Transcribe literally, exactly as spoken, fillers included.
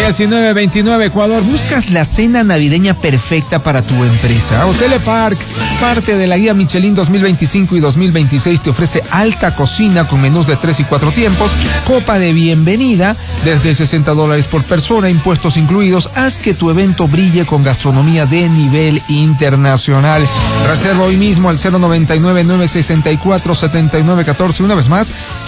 diecinueve veintinueve Ecuador. ¿Buscas la cena navideña perfecta para tu empresa? Hotel Park, parte de la guía Michelin dos mil veinticinco y dos mil veintiséis, te ofrece alta cocina con menús de tres y cuatro tiempos, copa de bienvenida desde sesenta dólares por persona, impuestos incluidos. Haz que tu evento brille con gastronomía de nivel internacional. Reserva hoy mismo al cero noventa y nueve, nueve sesenta y cuatro, setenta y nueve catorce. Una vez más,